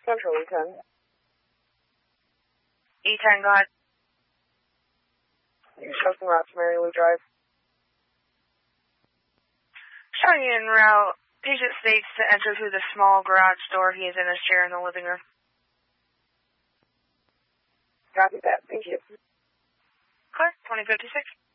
Central E10. E10, go ahead. Trusting route to Mary Lou Drive. Showing you en route. Patient states to enter through the small garage door. He is in his chair in the living room. Copy that. Thank you. Clear. 2056.